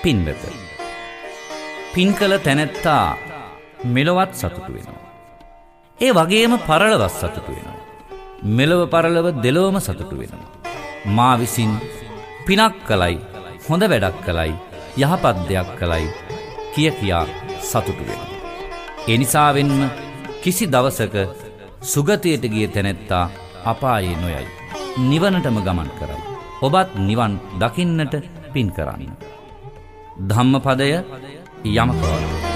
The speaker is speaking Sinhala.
පින්වත, පින් කළ තැනැත්තා මෙලොවත් සතුටු වෙනවා. ඒ වගේම පරලොවත් සතුටු වෙනවා. මෙලොව පරලොව දෙලොවම සතුටු වෙනවා. මා විසින් පිනක් කළයි, හොඳ වැඩක් කළයි, යහපත් දෙයක් කළයි කියා සතුටු වෙනවා. ඒ නිසාවෙන්ම කිසි දවසක සුගතියට ගිය තැනැත්තා අපායේ නොයයි, නිවනටම ගමන් කරයි. ඔබත් නිවන් දකින්නට පින් කරන්න. ධම්මපදය යමකවල